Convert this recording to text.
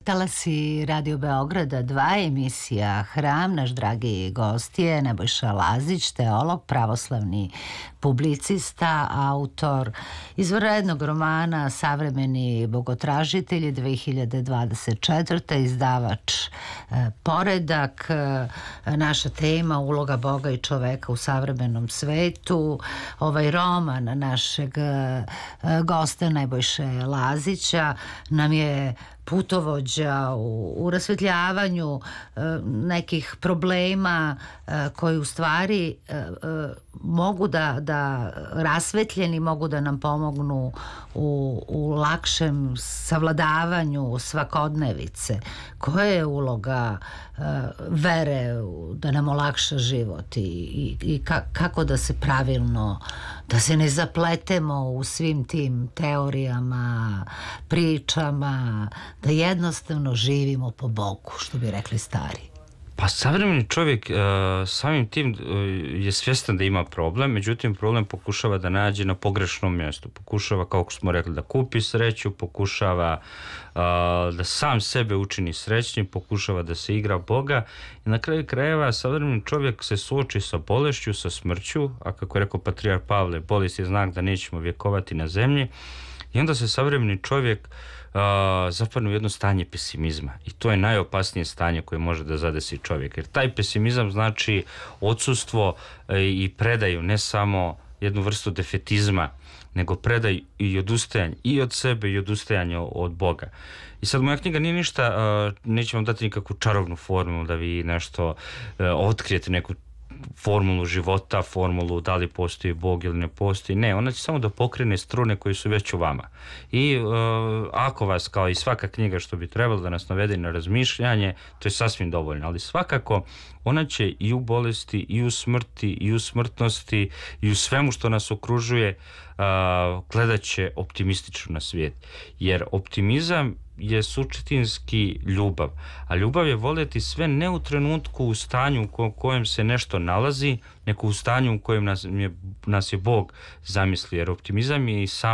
Talasi Radio Beograda 2, emisija Hram. Naš dragi gost je Nebojša Lazić, teolog, pravoslavni publicista, autor izvanrednog romana Savremeni bogotražitelji 2024. Izdavač Poredak. Naša tema uloga Boga i čoveka u savremenom svetu. Ovaj roman našeg gosta Nebojše Lazića nam je putovođa u rasvetljavanju nekih problema koji u stvari mogu da rasvetljeni mogu da nam pomognu u lakšem savladavanju svakodnevice. Koja je uloga vere da nam olakša život i kako da se pravilno, da se ne zapletemo u svim tim teorijama, pričama, da jednostavno živimo po Bogu, što bi rekli stari. Pa savremeni čovjek samim tim je svjestan da ima problem, međutim problem pokušava da nađe na pogrešnom mjestu. Pokušava, kako smo rekli, da kupi sreću, pokušava da sam sebe učini srećnim, pokušava da se igra Boga i na kraju krajeva savremeni čovjek se suoči sa bolešću, sa smrću, a kako je rekao patrijarh Pavle, bolest je znak da nećemo vjekovati na zemlji i onda se savremeni čovjek zapadne u jedno stanje pesimizma i to je najopasnije stanje koje može da zadesi čovjek, jer taj pesimizam znači odsustvo i predaju, ne samo jednu vrstu defetizma, nego predaj i odustajanje i od sebe i odustajanje od Boga. I sad moja knjiga nije ništa, neće vam dati nikakvu čarobnu formulu da vi nešto otkrijete, neku formulu života, formulu da li postoji Bog ili ne postoji. Ne, ona će samo da pokrene strune koje su već u vama. I ako vas, kao i svaka knjiga što bi trebalo da nas navede na razmišljanje, to je sasvim dovoljno. Ali svakako ona će i u bolesti, i u smrti, i u smrtnosti, i u svemu što nas okružuje gledat će optimistično na svijet. Jer optimizam je suštinski ljubav, a ljubav je voljeti sve ne u trenutku u stanju u kojem se nešto nalazi, nego u stanju u kojem nas je Bog zamislio, jer optimizam je i sam